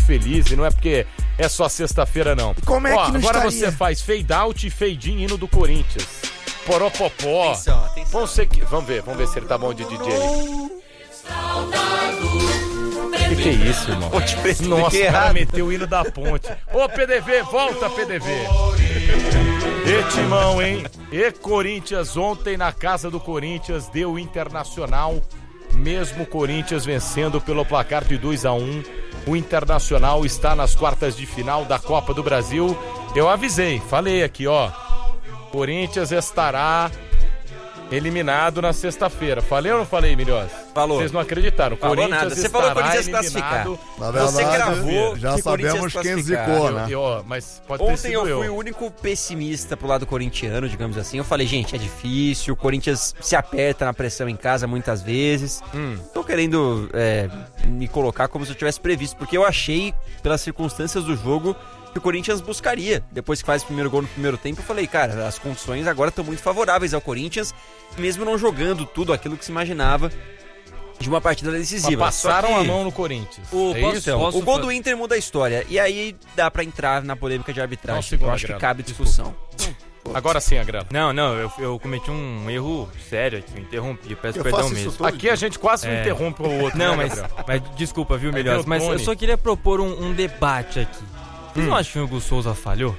feliz e não é porque é só sexta-feira, não. Como é que não agora estaria? você faz fade out e fade in hino do Corinthians. Poropopó. Atenção. Vamos ver se ele tá bom de DJ. Que é isso, irmão? Nossa, o cara meteu o hino da ponte. Ô, PDV, volta, PDV. E timão, hein? E Corinthians ontem na casa do Corinthians deu Internacional. Mesmo Corinthians vencendo pelo placar de 2-1, o Internacional está nas quartas de final da Copa do Brasil. Eu avisei, falei aqui, ó. Corinthians estará eliminado na sexta-feira. Falei ou não falei, Milhões? Falou. Vocês não acreditaram. Falou Corinthians nada. Você falou que o Corinthians ia classificar. Na verdade, Você gravou já que sabemos quem zicou, né? Mas pode ter Ontem sido eu fui o único pessimista pro lado corintiano, digamos assim. Eu falei, gente, é difícil, o Corinthians se aperta na pressão em casa muitas vezes. Tô querendo me colocar como se eu tivesse previsto, porque eu achei, pelas circunstâncias do jogo, que o Corinthians buscaria. Depois que faz o primeiro gol no primeiro tempo, eu falei, cara, as condições agora estão muito favoráveis ao Corinthians, mesmo não jogando tudo aquilo que se imaginava de uma partida decisiva. Mas passaram a mão no Corinthians. O gol do Inter muda a história. E aí dá pra entrar na polêmica de arbitragem. Não, eu acho que cabe discussão. Agora sim, Agrela. Não, eu cometi um erro sério aqui, eu interrompi, peço perdão mesmo. Aqui a gente quase não interrompe o outro. Não, né, mas desculpa, viu, Aí Melhores, veio o mas Tony. eu só queria propor um debate aqui. Vocês não acham que o Hugo Souza falhou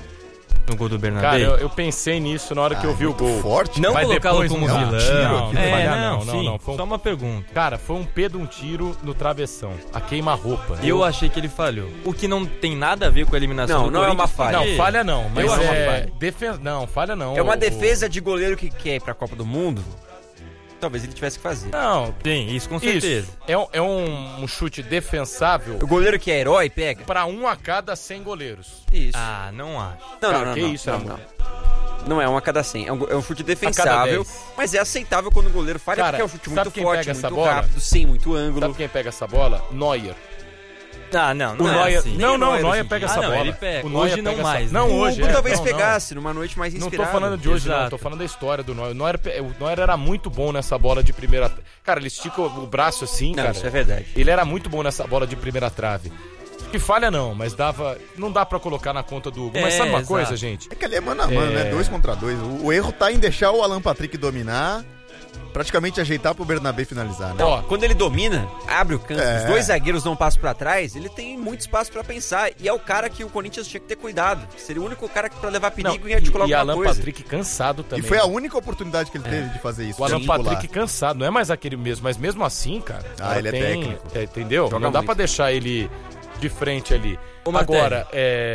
no gol do Bernabé? Cara, eu pensei nisso na hora que eu vi o gol. Forte, não mas colocá-lo depois como não. vilão. Não. Só uma pergunta. Cara, foi um Pedro, um tiro no travessão. A queima-roupa. Eu achei que ele falhou. O que não tem nada a ver com a eliminação do Não é uma Corinthians, falha. porque- Não, falha não. Mas Eu acho uma é... falha. Não, falha não. É uma defesa de goleiro que quer ir pra Copa do Mundo. Talvez ele tivesse que fazer. Não, Sim, isso com certeza. isso. É um chute defensável O goleiro que é herói pega. pra 1 a cada 100 goleiros. Isso. Ah, não acho. Cara, que isso, amor? Não é 1 a cada 100. É um chute A cada defensável, 10. mas é aceitável quando o goleiro falha, Cara, porque é um chute sabe muito quem forte, pega essa muito bola? rápido, sem muito ângulo. Sabe quem pega essa bola? Neuer. Ah, não O é Neuer... assim. Não, Nem o Neuer Neuer hoje em pega dia. essa não, bola. ele pega. O Neuer Hoje não pega mais, essa... né? Não, O hoje Hugo talvez não. pegasse numa noite mais Não inspirada. tô falando de hoje, não. Exato. Tô falando da história do Neuer. O Neuer era muito bom nessa bola de primeira... Cara, ele estica o braço assim, Não, cara. isso é verdade. Ele era muito bom nessa bola de primeira trave. Que falha não, mas dava... Não dá pra colocar na conta do Hugo. Mas sabe uma exato. coisa, gente? É que ali é mano a mano, né? 2 contra 2. O erro tá em deixar o Alan Patrick dominar, praticamente ajeitar pro Bernabé finalizar, né? Ó, Quando ele domina, abre o campo, É. os dois zagueiros dão um passo pra trás, ele tem muito espaço pra pensar. E é o cara que o Corinthians tinha que ter cuidado. Seria o único cara que pra levar perigo não, e articular e alguma Alan coisa. Patrick cansado E também. foi a única oportunidade que ele teve de fazer isso. O Alan de articular. Patrick cansado, não é mais aquele mesmo, mas mesmo assim, cara. o cara ele é técnico. Entendeu? Joga não dá muito. pra deixar ele de frente ali. Ô, Martelli. Agora,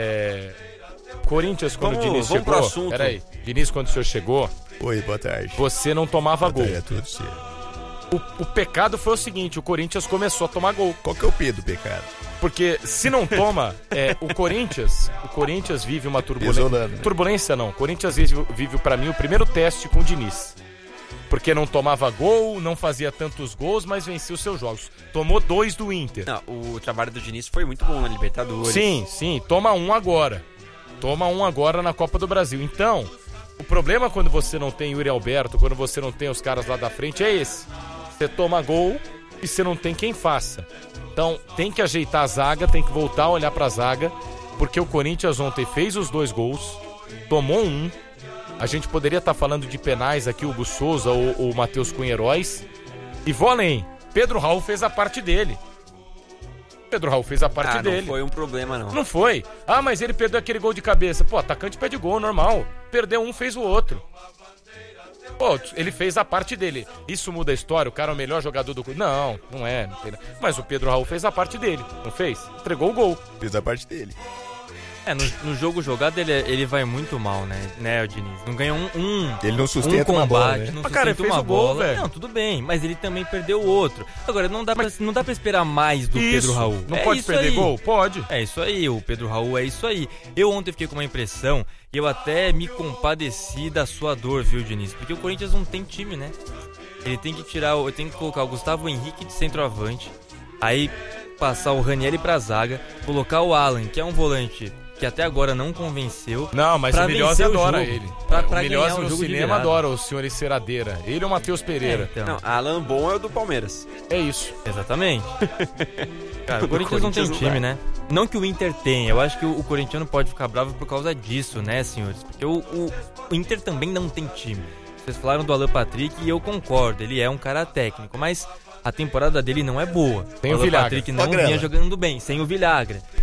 Corinthians, quando Vamos- o Diniz vamos chegou... pro assunto. Peraí, Diniz, quando o senhor chegou, Oi, boa tarde. você não tomava gol. É tudo certo. O pecado foi o seguinte, o Corinthians começou a tomar gol. Qual que é o P do pecado? Porque se não toma, o Corinthians vive uma turbulência. Isolando, né? Turbulência não, o Corinthians vive pra mim o primeiro teste com o Diniz. Porque não tomava gol, não fazia tantos gols, mas vencia os seus jogos. Tomou 2 do Inter. Não, o trabalho do Diniz foi muito bom na Libertadores. Sim, toma 1 agora. Toma 1 agora na Copa do Brasil. Então, o problema quando você não tem Yuri Alberto, quando você não tem os caras lá da frente, é esse. Você toma gol e você não tem quem faça. Então, tem que ajeitar a zaga, tem que voltar a olhar pra zaga, porque o Corinthians ontem fez os 2 gols, tomou 1. A gente poderia estar falando de penais aqui, o Hugo Souza ou o Matheus Cunha heróis. E vou além. Pedro Raul fez a parte dele. Pedro Raul fez a parte Não dele. foi um problema, não. Não foi. Ah, mas ele perdeu aquele gol de cabeça. Pô, atacante pede gol, normal. Perdeu um, fez o outro. Pô, ele fez a parte dele. Isso muda a história? O cara é o melhor jogador do clube? Não, não é. Não tem... Mas o Pedro Raul fez a parte dele, não fez? Entregou o gol. Fiz a parte dele. No jogo jogado ele vai muito mal, né, o Diniz? Não ganha um Ele não um sustenta uma combate, bola, né? não Mas, cara, ele sustenta fez uma o gol, bola. velho. Não, tudo bem, mas ele também perdeu o outro. Agora, não dá pra esperar mais do Pedro Raul. Não É pode isso perder aí. gol? Pode. É isso aí, o Pedro Raul é isso aí. Eu ontem fiquei com uma impressão, e eu até me compadeci da sua dor, viu, Diniz? Porque o Corinthians não tem time, né? Ele tem que colocar o Gustavo Henrique de centroavante, aí passar o Ranieri pra zaga, colocar o Alan, que é um volante que até agora não convenceu. Não, mas pra o Milhose vencer o adora jogo. ele. Pra o ganhar Milhose o no jogo de cinema virada. adora o senhor Enceradeira. Ele é o Matheus Pereira. Então, Não, Alan Bom é o do Palmeiras. É isso. exatamente. Cara, o Corinthians não tem Corinthians time, não né? Não que o Inter tenha, eu acho que o corintiano pode ficar bravo por causa disso, né, senhores? Porque o Inter também não tem time. Vocês falaram do Alan Patrick e eu concordo, ele é um cara técnico, mas a temporada dele não é boa. Sem o Alan Villagra. Patrick não vinha jogando bem, sem o Villagra.